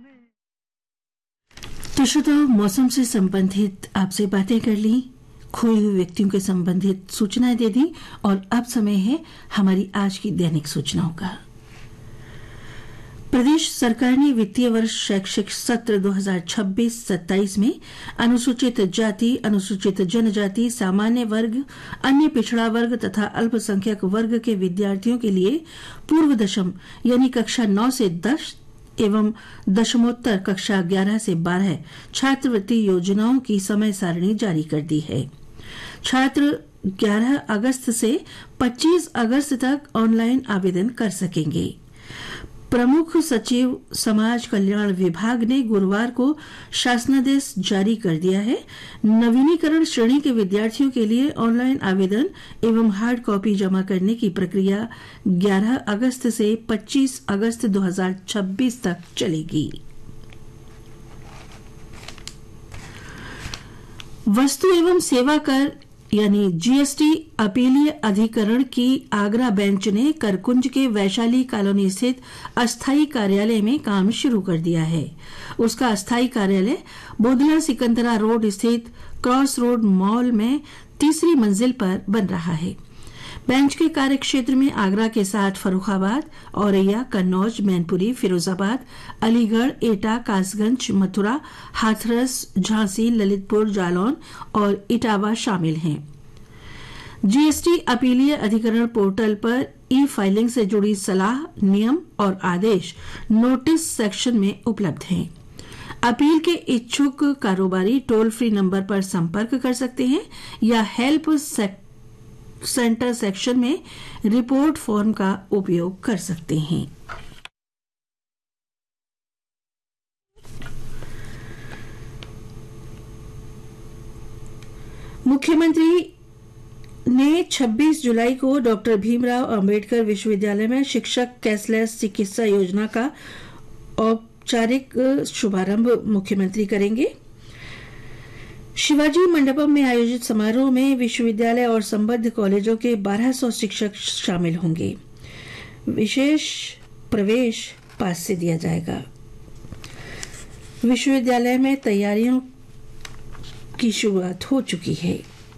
तो श्रोताओं, मौसम से संबंधित आपसे बातें कर ली, खोए हुए व्यक्तियों के संबंधित सूचनाएं दे दी और अब समय है हमारी आज की दैनिक सूचनाओं का। प्रदेश सरकार ने वित्तीय वर्ष शैक्षिक सत्र 2026-27 में अनुसूचित जाति, अनुसूचित जनजाति, सामान्य वर्ग, अन्य पिछड़ा वर्ग तथा अल्पसंख्यक वर्ग के विद्यार्थियों के लिए पूर्व दशम यानी कक्षा 9 से 10 एवं दशमोत्तर कक्षा 11 से 12 छात्रवृत्ति योजनाओं की समय सारणी जारी कर दी है। छात्र 11 अगस्त से 25 अगस्त तक ऑनलाइन आवेदन कर सकेंगे। प्रमुख सचिव समाज कल्याण विभाग ने गुरुवार को शासनादेश जारी कर दिया है। नवीनीकरण श्रेणी के विद्यार्थियों के लिए ऑनलाइन आवेदन एवं हार्ड कॉपी जमा करने की प्रक्रिया 11 अगस्त से 25 अगस्त 2026 तक चलेगी। वस्तु एवं सेवा कर यानी जीएसटी अपीलीय अधिकरण की आगरा बेंच ने करकुंज के वैशाली कॉलोनी स्थित अस्थायी कार्यालय में काम शुरू कर दिया है। उसका अस्थायी कार्यालय बोदला सिकंदरा रोड स्थित क्रॉस रोड मॉल में तीसरी मंजिल पर बन रहा है। बेंच के कार्यक्षेत्र में आगरा के साथ फर्रुखाबाद, औरैया, कन्नौज, मैनपुरी, फिरोजाबाद, अलीगढ़, एटा, कासगंज, मथुरा, हाथरस, झांसी, ललितपुर, जालौन और इटावा शामिल हैं। जीएसटी अपीलीय अधिकरण पोर्टल पर ई फाइलिंग से जुड़ी सलाह, नियम और आदेश नोटिस सेक्शन में उपलब्ध हैं। अपील के इच्छुक कारोबारी टोल फ्री नंबर पर संपर्क कर सकते हैं या हेल्प सेंटर सेक्शन में रिपोर्ट फॉर्म का उपयोग कर सकते हैं। मुख्यमंत्री ने 26 जुलाई को डॉक्टर भीमराव अंबेडकर विश्वविद्यालय में शिक्षक कैशलेस चिकित्सा योजना का औपचारिक शुभारंभ मुख्यमंत्री करेंगे। शिवाजी मंडपम में आयोजित समारोह में विश्वविद्यालय और संबद्ध कॉलेजों के 1200 शिक्षक शामिल होंगे। विशेष प्रवेश पास से दिया जाएगा। विश्वविद्यालय में तैयारियों की शुरुआत हो चुकी है।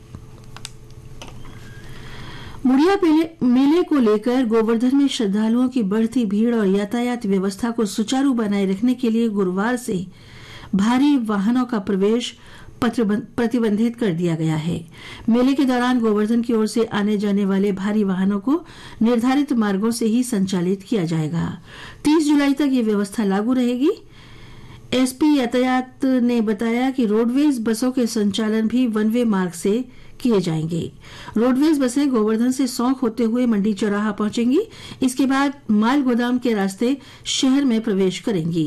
मुड़िया मेले को लेकर गोवर्धन में श्रद्धालुओं की बढ़ती भीड़ और यातायात व्यवस्था को सुचारू बनाए रखने के लिए गुरुवार से भारी वाहनों का प्रवेश प्रतिबंधित कर दिया गया है। मेले के दौरान गोवर्धन की ओर से आने जाने वाले भारी वाहनों को निर्धारित मार्गों से ही संचालित किया जाएगा। 30 जुलाई तक ये व्यवस्था लागू रहेगी। एसपी यातायात ने बताया कि रोडवेज बसों के संचालन भी वन वे मार्ग से किए जाएंगे। रोडवेज बसें गोवर्धन से सौंख होते हुए मंडी चौराहा पहुंचेंगी। इसके बाद माल गोदाम के रास्ते शहर में प्रवेश करेंगी।